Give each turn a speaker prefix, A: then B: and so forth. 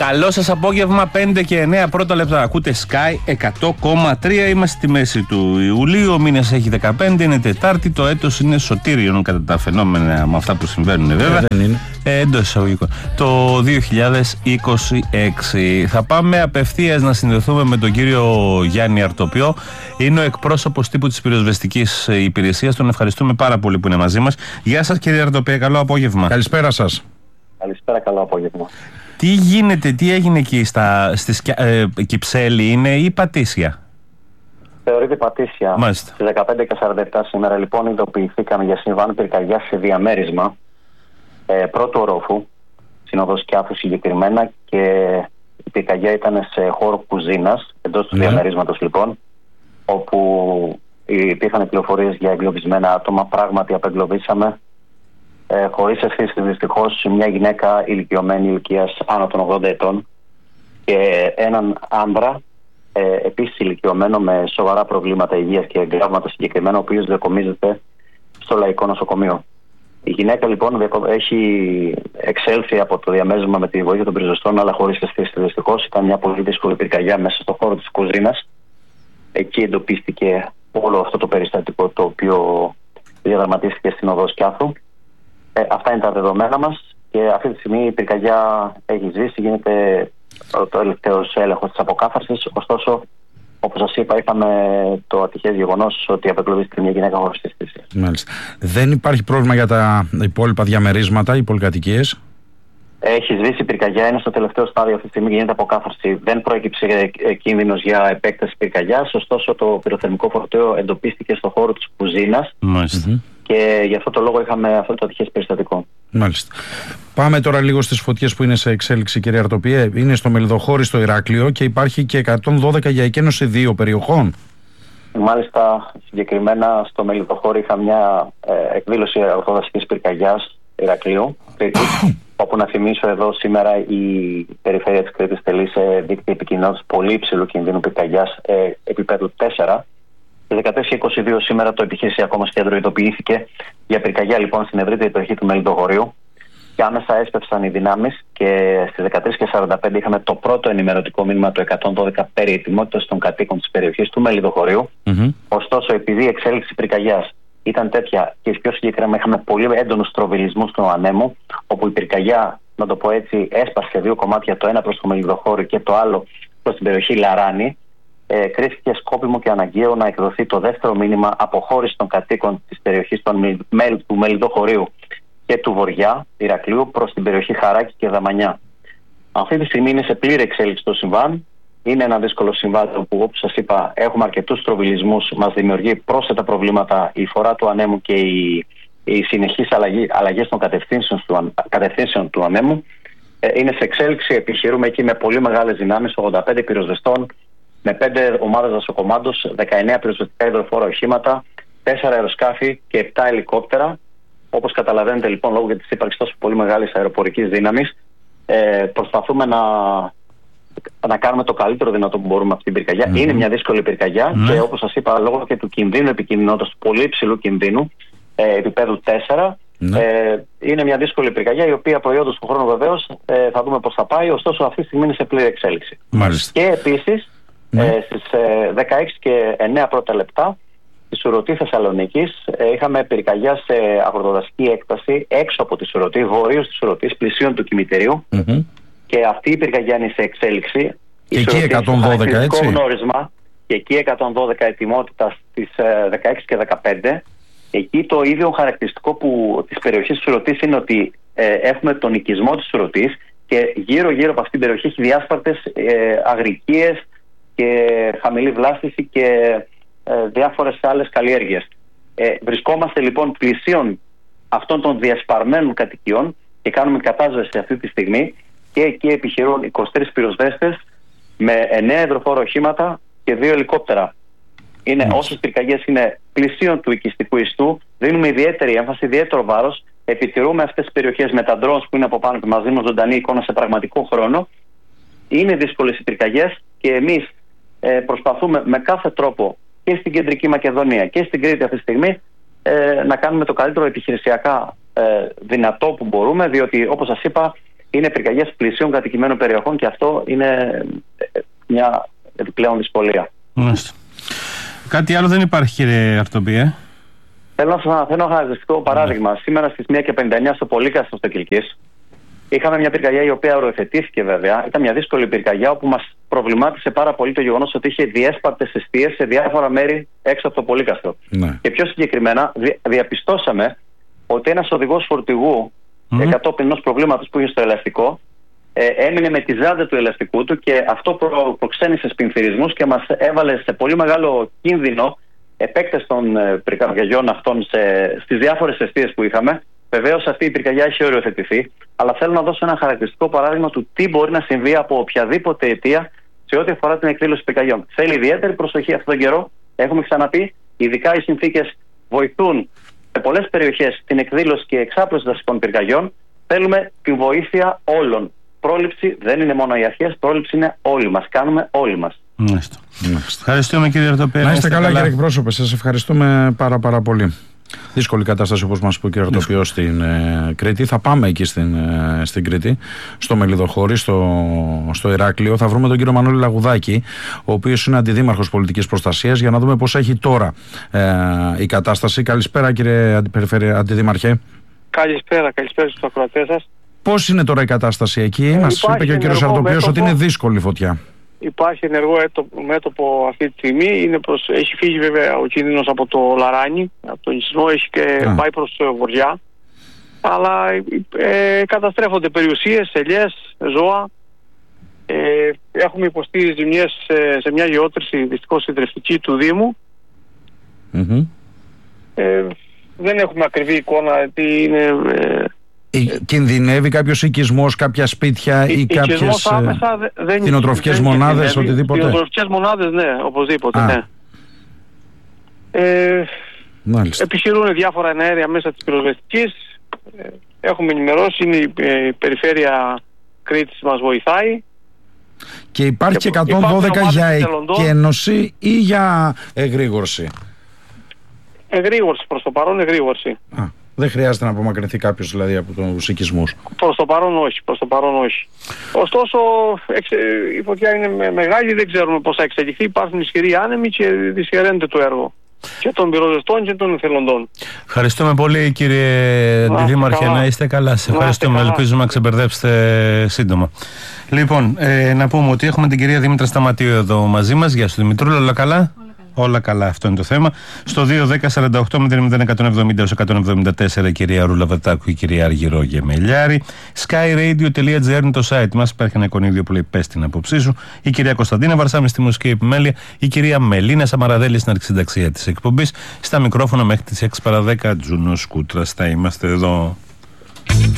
A: Καλό σας απόγευμα, 5 και 9 πρώτα λεπτά. Ακούτε Sky 100,3. Είμαστε στη μέση του Ιουλίου. Ο μήνας έχει 15, είναι Τετάρτη. Το έτος είναι σωτήριον κατά τα φαινόμενα με αυτά που συμβαίνουν, βέβαια.
B: Δεν είναι.
A: Εντός εισαγωγικών. Το 2026. Θα πάμε απευθείας να συνδεθούμε με τον κύριο Γιάννη Αρτοπιό. Είναι ο εκπρόσωπος τύπου της πυροσβεστικής υπηρεσίας. Τον ευχαριστούμε πάρα πολύ που είναι μαζί μας. Γεια σας, κύριε Αρτοπιό, καλό απόγευμα.
B: Καλησπέρα σας.
C: Καλησπέρα, καλό απόγευμα.
A: Τι γίνεται, τι έγινε εκεί στη Κυψέλη, είναι ή Πατήσια?
C: Θεωρείται Πατήσια.
A: Μάλιστα.
C: Στις 15:47 σήμερα λοιπόν ειδοποιηθήκαμε για συμβάν πυρκαγιά σε διαμέρισμα πρώτου ορόφου, Συνοδός Σκιάθου συγκεκριμένα, και η πυρκαγιά ήταν σε χώρο κουζίνας, εντός του διαμερίσματος λοιπόν, όπου υπήρχαν πληροφορίες για εγκλωβισμένα άτομα. Πράγματι απεγκλωβίσαμε χωρίς ευθύς δυστυχώς μια γυναίκα ηλικιωμένη ηλικίας άνω των 80 ετών και έναν άντρα επίσης ηλικιωμένο με σοβαρά προβλήματα υγείας και γράμματα συγκεκριμένα, ο οποίος διακομίζεται στο Λαϊκό Νοσοκομείο. Η γυναίκα λοιπόν έχει εξέλθει από το διαμέρισμα με τη βοήθεια των πυροσβεστών, αλλά χωρίς ευθύς δυστυχώς. Ήταν μια πολύ δύσκολη πυρκαγιά μέσα στο χώρο της κουζίνας. Εκεί εντοπίστηκε όλο αυτό το περιστατικό το οποίο διαδραματίστηκε στην οδό Σκιάθου. Αυτά είναι τα δεδομένα μας και αυτή τη στιγμή η πυρκαγιά έχει σβήσει, γίνεται ο τελευταίος έλεγχος της αποκάθαρσης. Ωστόσο, όπως σας είπα, είχαμε το ατυχές γεγονός ότι απεγκλωβίστηκε μια γυναίκα χωρίς αισθησία.
B: Μάλιστα. Δεν υπάρχει πρόβλημα για τα υπόλοιπα διαμερίσματα, οι πολυκατοικίες?
C: Έχει σβήσει η πυρκαγιά, είναι στο τελευταίο στάδιο αυτή τη στιγμή, γίνεται αποκάθαρση. Δεν προέκυψε κίνδυνος για επέκταση πυρκαγιάς, ωστόσο το πυροθερμικό φορτίο εντοπίστηκε στο χώρο της κουζίνας.
A: Μάλιστα.
C: Και γι' αυτό το λόγο είχαμε αυτό το ατυχές περιστατικό.
B: Μάλιστα. Πάμε τώρα λίγο στις φωτιές που είναι σε εξέλιξη, κύριε Αρτοπιέ. Είναι στο Μελιδοχώρι, στο Ηράκλειο, και υπάρχει και 112 για εκένωση 2 περιοχών.
C: Μάλιστα, συγκεκριμένα στο Μελιδοχώρι είχα μια εκδήλωση ορθοδασικής πυρκαγιάς Ηρακλείου, Κρήτης, όπου να θυμίσω εδώ σήμερα η περιφέρεια της Κρήτης τελεί σε δίκτυο επικοινωνίας πολύ υψηλού κινδύνου πυρκαγιάς επίπεδου 4. Στις 14:22 σήμερα το επιχειρησιακό μας κέντρο ειδοποιήθηκε για πυρκαγιά λοιπόν στην ευρύτερη περιοχή του Μελιδοχωρίου και άμεσα έσπευσαν οι δυνάμεις και στις 13:45 είχαμε το πρώτο ενημερωτικό μήνυμα του 112 περί ετοιμότητας των κατοίκων της περιοχής του Μελιδοχωρίου. Ωστόσο, επειδή η εξέλιξη πυρκαγιάς ήταν τέτοια και πιο συγκεκριμένα είχαμε πολύ έντονους τροβιλισμούς του ανέμου, όπου η πυρκαγιά, να το πω έτσι, έσπασε δύο κομμάτια, το ένα προς το Μελιδοχώριο και το άλλο προς την περιοχή Λαράνη, κρίθηκε σκόπιμο και αναγκαίο να εκδοθεί το δεύτερο μήνυμα αποχώρηση των κατοίκων της περιοχής του Μελιδοχωρίου και του Βοριά Ηρακλείου προς την περιοχή Χαράκη και Δαμανιά. Αυτή τη στιγμή είναι σε πλήρη εξέλιξη το συμβάν. Είναι ένα δύσκολο συμβάν που, όπως σας είπα, έχουμε αρκετούς τροβιλισμούς, μας δημιουργεί πρόσθετα προβλήματα η φορά του ανέμου και οι συνεχείς αλλαγές των κατευθύνσεων του ανέμου. Είναι σε εξέλιξη, επιχειρούμε εκεί με πολύ μεγάλες δυνάμεις, 85 πυροσβεστών, με 5 ομάδες δασοκομάντος, 19 πυροσβεστικά υδροφόρα οχήματα, 4 αεροσκάφη και 7 ελικόπτερα. Όπως καταλαβαίνετε λοιπόν, λόγω της ύπαρξης τόσο πολύ μεγάλης αεροπορικής δύναμης, προσπαθούμε να κάνουμε το καλύτερο δυνατό που μπορούμε αυτή την πυρκαγιά. Είναι μια δύσκολη πυρκαγιά και όπως σας είπα, λόγω και του κινδύνου επικινδυνότητας, του πολύ υψηλού κινδύνου, επίπεδου 4, είναι μια δύσκολη πυρκαγιά η οποία προϊόντως του χρόνου βεβαίως θα δούμε πώς θα πάει, ωστόσο αυτή τη στιγμή είναι σε πλήρη εξέλιξη.
B: Μάλιστα.
C: Και επίσης στις 16 και 9 πρώτα λεπτά στη Σουρωτή Θεσσαλονίκης είχαμε πυρκαγιά σε αγροτοδασική έκταση έξω από τη Σουρωτή, βορείως της Σουρωτής, πλησίων του Κημητερίου. Και αυτή η πυρκαγιά είναι σε εξέλιξη.
B: Και εκεί 112, έτσι.
C: Γνώρισμα, και εκεί 112 ετοιμότητα στις 16 και 15. Εκεί το ίδιο χαρακτηριστικό της περιοχής της Σουρωτής είναι ότι έχουμε τον οικισμό της Σουρωτής και γύρω-γύρω από αυτή την περιοχή έχει διάσπαρτες αγρικίες και χαμηλή βλάστηση και διάφορες άλλες καλλιέργειες. Βρισκόμαστε λοιπόν πλησίων αυτών των διασπαρμένων κατοικιών και κάνουμε κατάσβεση αυτή τη στιγμή και εκεί επιχειρούν 23 πυροσβέστες με 9 υδροφόρα οχήματα και 2 ελικόπτερα. Όσες πυρκαγιές είναι πλησίων του οικιστικού ιστού, δίνουμε ιδιαίτερη έμφαση, ιδιαίτερο βάρος, επιτηρούμε αυτές τις περιοχές με τα drones που είναι από πάνω και μας δίνουν ζωντανή εικόνα σε πραγματικό χρόνο. Είναι δύσκολες οι πυρκαγιές και εμείς προσπαθούμε με κάθε τρόπο και στην Κεντρική Μακεδονία και στην Κρήτη αυτή τη στιγμή να κάνουμε το καλύτερο επιχειρησιακά δυνατό που μπορούμε, διότι όπως σας είπα είναι πυρκαγιές πλησίων κατοικημένων περιοχών και αυτό είναι μια επιπλέον δυσκολία.
A: Κάτι άλλο δεν υπάρχει, κύριε Αρτοπή?
C: Θέλω να σας αναφέρω ένα χαρακτηριστικό παράδειγμα. Σήμερα στις 1:59 στο Πολύκαστρο στο Κιλκής είχαμε μια πυρκαγιά η οποία οριοθετήθηκε βέβαια. Ήταν μια δύσκολη πυρκαγιά όπου μας προβλημάτισε πάρα πολύ το γεγονός ότι είχε διέσπαρτες εστίες σε διάφορα μέρη έξω από το Πολύκαστρο. Ναι. Και πιο συγκεκριμένα διαπιστώσαμε ότι ένας οδηγός φορτηγού κατόπιν ενός προβλήματος που είχε στο ελαστικό έμεινε με τη ζάντα του ελαστικού του και αυτό προξένησε σπινθυρισμούς και μας έβαλε σε πολύ μεγάλο κίνδυνο επέκταση των πυρκαγιών αυτών στις διάφορες εστίες που είχαμε. Βεβαίως αυτή η πυρκαγιά έχει οριοθετηθεί, αλλά θέλω να δώσω ένα χαρακτηριστικό παράδειγμα του τι μπορεί να συμβεί από οποιαδήποτε αιτία σε ό,τι αφορά την εκδήλωση πυρκαγιών. Θέλει ιδιαίτερη προσοχή αυτόν τον καιρό, έχουμε ξαναπεί, ειδικά οι συνθήκες βοηθούν σε πολλές περιοχές την εκδήλωση και εξάπλωση δασικών πυρκαγιών. Θέλουμε τη βοήθεια όλων. Πρόληψη δεν είναι μόνο οι αρχές, πρόληψη είναι όλοι μας. Κάνουμε όλοι μας.
A: Ευχαριστούμε, κύριε Αρτοπή.
B: Να είστε καλά, κύριε εκπρόσωπε. Σας ευχαριστούμε πάρα πολύ. Δύσκολη κατάσταση, όπως μας είπε ο κ. Αρτοπιό, στην Κρήτη. Θα πάμε εκεί στην Κρήτη, στο Μελιδοχώρι, στο Ηράκλειο. Θα βρούμε τον κύριο Μανώλη Λαγουδάκη, ο οποίος είναι αντιδήμαρχος πολιτικής προστασίας, για να δούμε πώς έχει τώρα η κατάσταση. Καλησπέρα, κύριε Αντιδήμαρχε.
D: Καλησπέρα στους ακροατές σας.
B: Πώς είναι τώρα η κατάσταση εκεί? Μας είπε και ο κύριος Αρτοπιός ότι είναι δύσκολη φωτιά.
D: Υπάρχει ενεργό μέτωπο αυτή τη στιγμή. Έχει φύγει βέβαια ο κίνδυνος από το Λαράνι, από τον σεισμό, έχει και πάει προς το βοριά. Αλλά καταστρέφονται περιουσίες, ελιές, ζώα. Έχουμε υποστεί ζημιές σε μια γεώτρηση δυστυχώς συντριπτική του Δήμου. Δεν έχουμε ακριβή εικόνα τι είναι...
B: Κινδυνεύει κάποιος οικισμός, κάποια σπίτια ή κάποιες κτηνοτροφικές μονάδες, οτιδήποτε?
D: Κτηνοτροφικές μονάδες, ναι, οπωσδήποτε, ναι. Επιχειρούν διάφορα εναέρια μέσα της πυροσβεστικής. Έχουμε ενημερώσει, είναι η περιφέρεια Κρήτης μας βοηθάει.
B: Και υπάρχει και 112 για εκένωση ή για εγρήγορση?
D: Εγρήγορση, προς το παρόν εγρήγορση.
B: Δεν χρειάζεται να απομακρυνθεί κάποιος δηλαδή από τους οικισμούς?
D: Προς το παρόν όχι. Ωστόσο η φωτιά είναι μεγάλη, δεν ξέρουμε πώς θα εξελιχθεί. Υπάρχουν ισχυροί άνεμοι και δυσχεραίνεται το έργο και των πυροσβεστών και των εθελοντών.
A: Ευχαριστούμε πολύ, κύριε Αντιδήμαρχε, να είστε καλά. Σε ευχαριστούμε, ελπίζουμε να ξεμπερδέψετε σύντομα. Λοιπόν, να πούμε ότι έχουμε την κυρία Δήμητρα Σταματίου εδώ μαζί μας. Γεια σου, Δημητρούλα, όλα καλά? Όλα καλά, αυτό είναι το θέμα. Στο 2-10-48-001-170-174 η κυρία Ρούλα Βετάκου και η κυρία Αργυρό Γεμελιάρη. skyradio.gr είναι το site μας. Υπάρχει ένα εικονίδιο που λέει πες την άποψή σου. Η κυρία Κωνσταντίνα Βαρσάμι στη μουσική επιμέλεια. Η κυρία Μελίνα Σαμαραδέλη στην αρχισυνταξία της εκπομπής. Στα μικρόφωνα μέχρι τις 6 παρα 10 Τζούνος Κούτρας θα είμαστε εδώ.